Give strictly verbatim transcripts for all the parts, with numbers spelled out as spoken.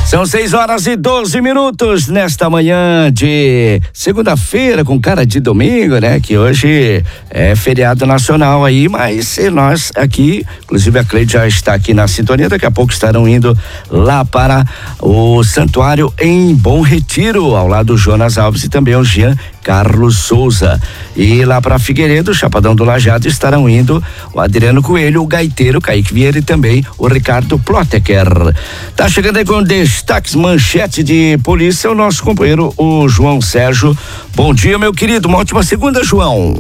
São seis horas e doze minutos nesta manhã de segunda-feira com cara de domingo, né? Que hoje é feriado nacional aí, mas nós aqui, inclusive a Cleide já está aqui na sintonia, daqui a pouco estarão indo lá para o santuário em Bom Retiro, ao lado do Jonas Alves e também o Jean Carlos Souza. E lá para Figueiredo, Chapadão do Lajeado, estarão indo o Adriano Coelho, o gaiteiro Kaique Vieira e também o Ricardo Ploteker. Tá chegando aí com destaques, manchete de polícia, o nosso companheiro, o João Sérgio. Bom dia, meu querido, uma ótima segunda, João.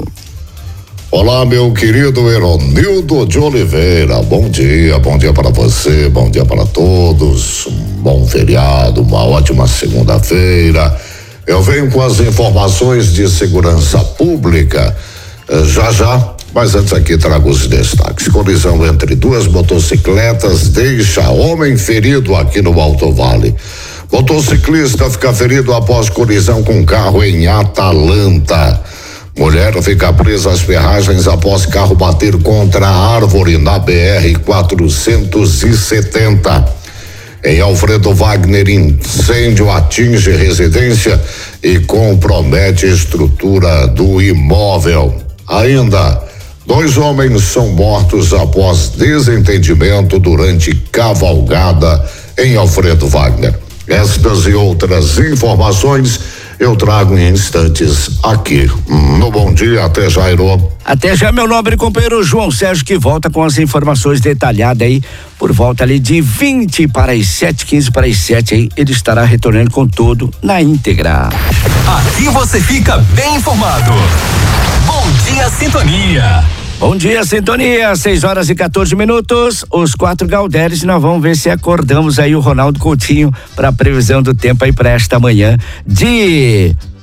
Olá, meu querido Eronildo de Oliveira, bom dia, bom dia para você, bom dia para todos, um bom feriado, uma ótima segunda-feira. Eu venho com as informações de segurança pública, já já, mas antes aqui trago os destaques. Colisão entre duas motocicletas deixa homem ferido aqui no Alto Vale. Motociclista fica ferido após colisão com carro em Atalanta. Mulher fica presa às ferragens após carro bater contra a árvore na B R quatrocentos e setenta. Em Alfredo Wagner, incêndio atinge residência e compromete a estrutura do imóvel. Ainda, dois homens são mortos após desentendimento durante cavalgada em Alfredo Wagner. Estas e outras informações eu trago em instantes aqui no Bom Dia. Até já, Iron. Até já, meu nobre companheiro João Sérgio, que volta com as informações detalhadas aí, por volta ali de vinte para as sete, quinze para as sete aí, ele estará retornando com tudo na íntegra. Aqui você fica bem informado. Bom Dia Sintonia. Bom dia, sintonia, seis horas e quatorze minutos, os quatro Galderes, nós vamos ver se acordamos aí o Ronaldo Coutinho para a previsão do tempo aí para esta manhã de